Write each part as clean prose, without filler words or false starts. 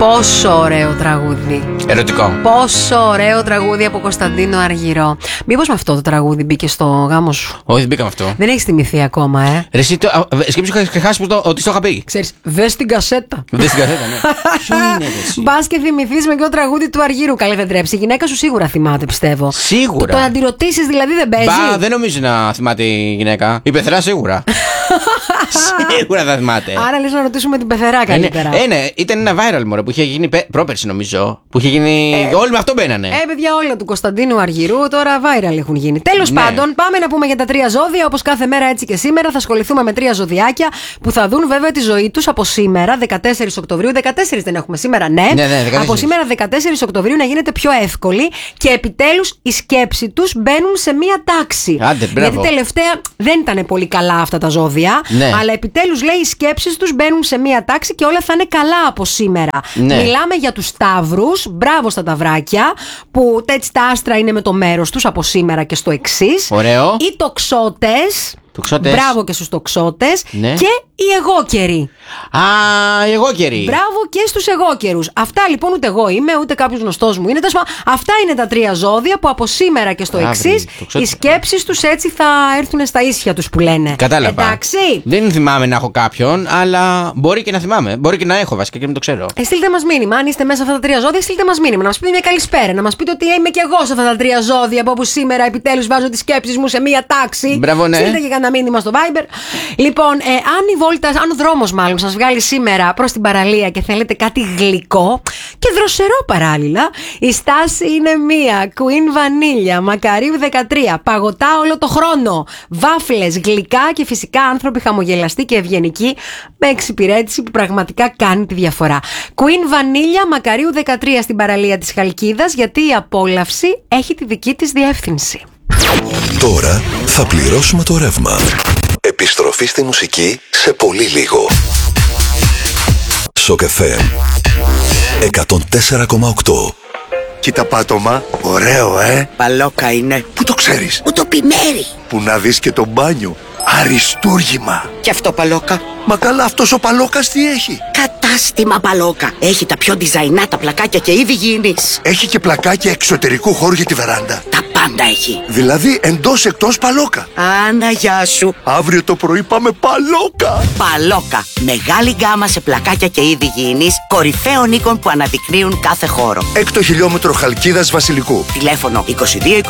Πόσο ωραίο τραγούδι. Ερωτικό. Πόσο ωραίο τραγούδι από Κωνσταντίνο Αργυρό. Μήπως με αυτό το τραγούδι μπήκε στο γάμο σου? Όχι, δεν μπήκα με αυτό. Δεν έχεις θυμηθεί ακόμα, Ρε, εσύ σκέψου είχα χάσει ότι στο είχα πει. Ξέρεις, δες την κασέτα. Δες την κασέτα, ναι. Ποιο είναι εσύ? Μπας και θυμηθείς με ποιο τραγούδι του Αργύρου. Καλέ, δεν τρέψει. Η γυναίκα σου σίγουρα θυμάται, πιστεύω. Σίγουρα. Το να τη ρωτήσεις δηλαδή δεν παίζει. Μπα, δεν νομίζω να θυμάται η γυναίκα. Η πεθερά σίγουρα. Σίγουρα θα θυμάται. Άρα λες να ρωτήσουμε την πεθερά καλύτερα. Ναι, ήταν ένα viral μωρέ που είχε γίνει πρόπερση νομίζω. Που είχε γίνει. Όλοι με αυτό μπαίνανε. Παιδιά, όλα του Κωνσταντίνου Αργυρού τώρα viral έχουν γίνει. Τέλος πάντων, πάμε να πούμε για τα 3 ζώδια. Όπως κάθε μέρα, έτσι και σήμερα, θα ασχοληθούμε με 3 ζωδιάκια που θα δουν βέβαια τη ζωή τους από σήμερα, 14 Οκτωβρίου. 14 δεν έχουμε σήμερα, ναι. Από σήμερα, 14 Οκτωβρίου, να γίνεται πιο εύκολη και επιτέλους η σκέψη τους μπαίνουν σε μία τάξη. Γιατί τελευταία δεν ήταν πολύ καλά αυτά τα ζώδια. Ναι. Αλλά επιτέλους λέει οι σκέψεις τους μπαίνουν σε μία τάξη και όλα θα είναι καλά από σήμερα. Ναι. Μιλάμε για τους Ταύρους. Μπράβο στα Ταυράκια, που έτσι τα άστρα είναι με το μέρος τους από σήμερα και στο εξής. Ωραίο. Οι Τοξότες. Μπράβο και στους Τοξότες. Ναι. Και οι εγώκεροι. Οι εγώκεροι. Μπράβο και στους εγώκερους. Αυτά λοιπόν ούτε εγώ είμαι, ούτε κάποιος γνωστός μου είναι. Αυτά είναι τα 3 ζώδια που από σήμερα και στο εξής οι σκέψεις τους έτσι θα έρθουν στα ίσια τους που λένε. Κατάλαβα. Εντάξει. Δεν θυμάμαι να έχω κάποιον, αλλά μπορεί και να θυμάμαι. Μπορεί και να έχω βασικά και να το ξέρω. Στείλτε μας μήνυμα. Αν είστε μέσα σε αυτά τα 3 ζώδια, στείλτε μας μήνυμα. Να μας πείτε μια καλησπέρα. Να μας πείτε ότι είμαι και εγώ σε αυτά τα 3 ζώδια που σήμερα επιτέλους βάζω τις σκέψεις μου σε μια τάξη. Μπράβο, ναι. Στείλτε και κανένα μήνυμα στο Viber. Λοιπόν, αν ο δρόμος μάλλον σας βγάλει σήμερα προς την παραλία και θέλετε κάτι γλυκό και δροσερό παράλληλα, η στάση είναι μία. Queen Vanilla, Μακαρίου 13. Παγωτά όλο το χρόνο. Βάφλες, γλυκά και φυσικά άνθρωποι χαμογελαστοί και ευγενικοί με εξυπηρέτηση που πραγματικά κάνει τη διαφορά. Queen Vanilla, Μακαρίου 13 στην παραλία της Χαλκίδας, γιατί η απόλαυση έχει τη δική της διεύθυνση. Τώρα θα πληρώσουμε το ρεύμα. Επιστροφή στη μουσική σε πολύ λίγο. Σοκ FM 104,8. Κοίτα πάτωμα, ωραίο Παλόκα είναι. Πού το ξέρεις? Που το πιμέρι. Που να δεις και το μπάνιο. Αριστούργημα. Και αυτό Παλόκα. Μα καλά, αυτός ο Παλόκας τι έχει? Κατάστημα Παλόκα. Έχει τα πιο διζαϊνά τα πλακάκια και είδη γήινης. Έχει και πλακάκια εξωτερικού χώρου για τη βεράντα. Τα πάντα έχει. Δηλαδή εντός εκτός Παλόκα. Άνα, γεια σου. Αύριο το πρωί πάμε Παλόκα. Παλόκα. Μεγάλη γκάμα σε πλακάκια και είδη γήινης, κορυφαίων οίκων που αναδεικνύουν κάθε χώρο. 6ο χιλιόμετρο Χαλκίδας Βασιλικού. Τηλέφωνο 22 21 0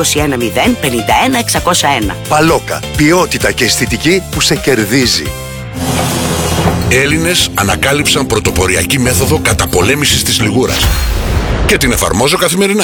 51 601. Παλόκα. Ποιότητα και αισθητική που σε κερδίζει. Έλληνες ανακάλυψαν πρωτοποριακή μέθοδο καταπολέμησης της λιγούρας και την εφαρμόζω καθημερινά.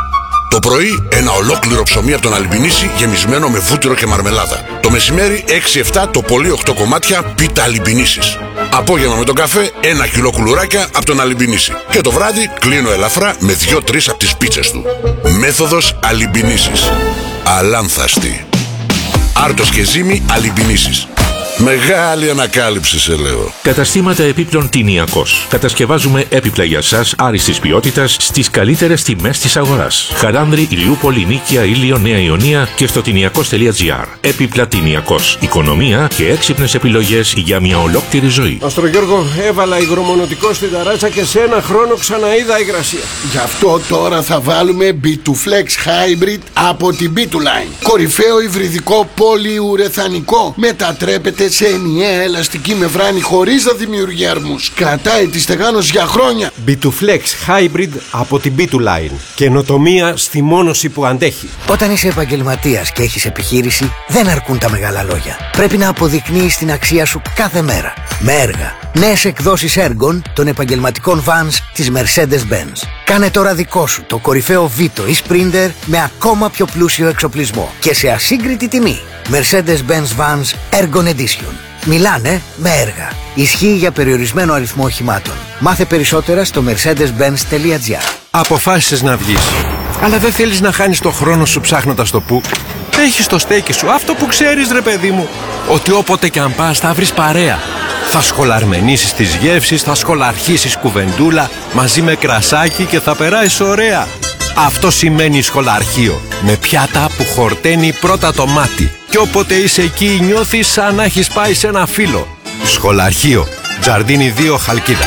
Το πρωί ένα ολόκληρο ψωμί από τον Αλιμπινίση γεμισμένο με βούτυρο και μαρμελάδα. Το μεσημέρι 6-7 το πολύ 8 κομμάτια πίτα Αλιμπινίσης. Απόγευμα με τον καφέ 1 κιλό κουλουράκια από τον Αλιμπινίση. Και το βράδυ κλείνω ελαφρά με 2-3 από τις πίτσες του. Μέθοδος Αλιμπινίσης. Αλάνθαστη. Άρτος και ζύμη Αλιμπινίσης. Μεγάλη ανακάλυψη σε λέω. Καταστήματα επίπλων Τηνιακός. Κατασκευάζουμε έπιπλα για σας άριστης ποιότητας στις καλύτερες τιμές της αγοράς. Χαράνδρη, Ηλιούπολη, Νίκαια, Ήλιο, Νέα Ιωνία και στο τηνιακός.gr. Έπιπλα Τηνιακός. Οικονομία και έξυπνες επιλογές για μια ολόκληρη ζωή. Άστρο Γιώργο, έβαλα υγρομονωτικό στην ταράτσα και σε ένα χρόνο ξαναείδα υγρασία. Γι' αυτό τώρα θα βάλουμε B2Flex Hybrid από την B2Line. Κορυφαίο υβριδικό πολυουρεθανικό. Μετατρέπεται σε ενιαία ελαστική μεμβράνη χωρίς να δημιουργεί αρμούς. Κρατάει τη στεγάνωση για χρόνια. B2Flex Hybrid από την B2Line. Καινοτομία στη μόνωση που αντέχει. Όταν είσαι επαγγελματίας και έχεις επιχείρηση, δεν αρκούν τα μεγάλα λόγια. Πρέπει να αποδεικνύεις την αξία σου κάθε μέρα. Με έργα. Νέες εκδόσεις έργων των επαγγελματικών vans της Mercedes-Benz. Κάνε τώρα δικό σου το κορυφαίο Vito ή Sprinter με ακόμα πιο πλούσιο εξοπλισμό και σε ασύγκριτη τιμή. Mercedes-Benz Vans Ergon Edition. Μιλάνε με έργα. Ισχύει για περιορισμένο αριθμό οχημάτων. Μάθε περισσότερα στο mercedes-benz.gr. Αποφάσισες να βγεις, αλλά δεν θέλεις να χάνεις το χρόνο σου ψάχνοντας το που. Έχεις το στέκι σου, αυτό που ξέρεις ρε παιδί μου. Ότι όποτε κι αν πας θα βρεις παρέα. Θα σχολαρμενήσεις τις γεύσεις, θα σχολαρχίσεις κουβεντούλα μαζί με κρασάκι και θα περάσεις ωραία. Αυτό σημαίνει σχολαρχείο. Με πιάτα που χορταίνει πρώτα το μάτι. Και όποτε είσαι εκεί νιώθεις σαν να έχεις πάει σε ένα φύλλο. Σχολαρχείο. Τζαρδίνι 2 Χαλκίδα.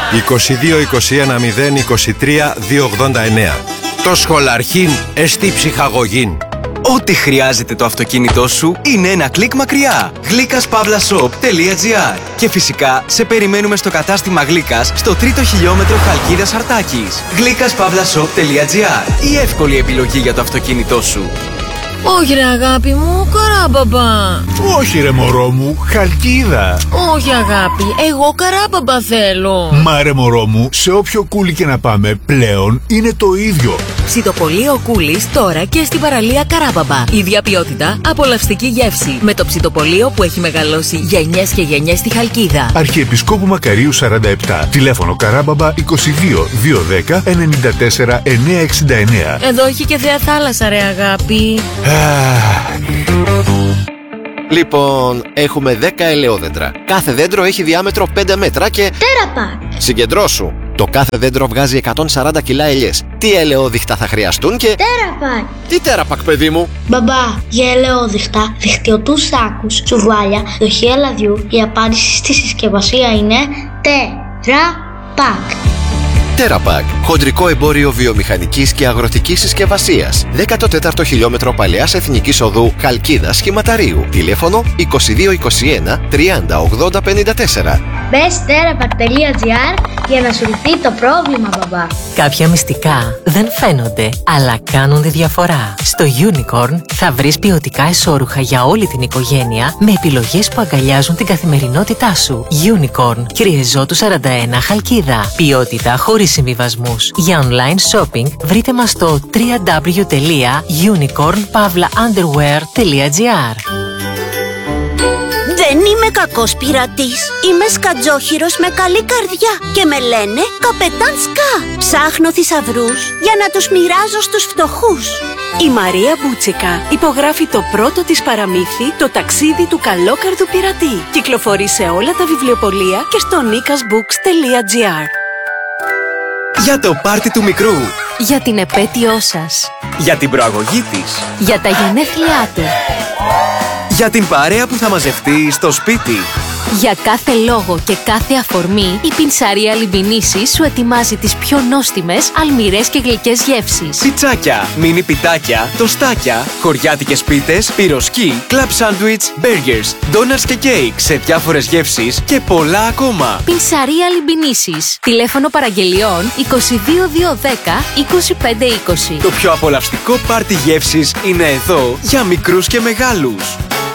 22 21 0 23 289. Το σχολαρχήν εστί ψυχαγωγήν. Ό,τι χρειάζεται το αυτοκίνητό σου είναι ένα κλικ μακριά. Glykaspavlasoap.gr. Και φυσικά σε περιμένουμε στο κατάστημα Γλύκας στο 3ο χιλιόμετρο Χαλκίδας Αρτάκης. Glykaspavlasoap.gr. Η εύκολη επιλογή για το αυτοκίνητό σου. Όχι ρε αγάπη μου, Καράμπαμπα. Όχι ρε μωρό μου, Χαλκίδα. Όχι αγάπη, εγώ Καράμπαμπα θέλω. Μα ρε μωρό μου, σε όποιο κούλι και να πάμε πλέον είναι το ίδιο. Ψητοπολείο Κούλης τώρα και στην παραλία Καράμπαμπα. Ίδια ποιότητα, απολαυστική γεύση. Με το ψητοπολείο που έχει μεγαλώσει γενιές και γενιές στη Χαλκίδα. Αρχιεπισκόπου Μακαρίου 47. Τηλέφωνο Καράμπαμπα 22 210 94 969. Εδώ έχει και θέα θάλασσα ρε αγάπη. Λοιπόν, έχουμε 10 ελαιόδεντρα. Κάθε δέντρο έχει διάμετρο 5 μέτρα και... Τέραπακ! Συγκεντρώσου! Το κάθε δέντρο βγάζει 140 κιλά ελιές. Τι ελαιόδειχτα θα χρειαστούν και... Τέραπακ! Τι τέραπακ, παιδί μου? Μπαμπά, για ελαιόδειχτα, δικτυωτούς σάκους, τσουβάλια, δοχεία λαδιού, η απάντηση στη συσκευασία είναι... Τέραπακ! Τέραπακ, χοντρικό εμπόριο βιομηχανικής και αγροτικής συσκευασίας. 14ο χιλιόμετρο Παλαιάς Εθνικής Οδού Χαλκίδας Σχηματαρίου. Τηλέφωνο 2221 30 80 54. Μπες terapack.gr για να σου λυθεί το πρόβλημα, μπαμπά. Κάποια μυστικά δεν φαίνονται, αλλά κάνουν τη διαφορά. Στο Unicorn θα βρεις ποιοτικά εσώρουχα για όλη την οικογένεια με επιλογές που αγκαλιάζουν την καθημερινότητά σου. Unicorn, Κυριεζώτου 41 Χαλκίδα. Ποιότητα χωρίς συμβιβασμούς. Για online shopping βρείτε μας στο www.unicorn-underwear.gr. Δεν είμαι κακός πειρατής. Είμαι σκατζόχυρος με καλή καρδιά και με λένε Καπετάν Σκα. Ψάχνω θησαυρούς για να τους μοιράζω στους φτωχούς. Η Μαρία Μπούτσικα υπογράφει το πρώτο της παραμύθι, το ταξίδι του καλόκαρδου πειρατή. Κυκλοφορεί σε όλα τα βιβλιοπωλεία και στο nikasbooks.gr. Για το πάρτι του μικρού. Για την επέτειό σας. Για την προαγωγή της. Για τα γενέθλιά του. Για την παρέα που θα μαζευτεί στο σπίτι. Για κάθε λόγο και κάθε αφορμή, η Πινσαρία Λιμπινίσης σου ετοιμάζει τις πιο νόστιμες, αλμυρές και γλυκές γεύσεις. Πιτσάκια, μίνι πιτάκια, τοστάκια, χωριάτικες πίτες, πυροσκή, κλαμπ σάντουιτς, μπέργκερς, ντόνατς και κέικ σε διάφορες γεύσεις και πολλά ακόμα. Πινσαρία Λιμπινίσης. Τηλέφωνο παραγγελιών 22 210 25 20. Το πιο απολαυστικό πάρτι γεύσης είναι εδώ για μικρούς και μεγάλους.